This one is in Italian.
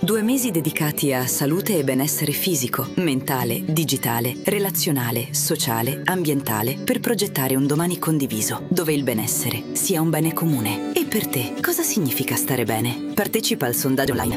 2 mesi dedicati a salute e benessere fisico, mentale, digitale, relazionale, sociale, ambientale, per progettare un domani condiviso, dove il benessere sia un bene comune. E per te, cosa significa stare bene? Partecipa al sondaggio online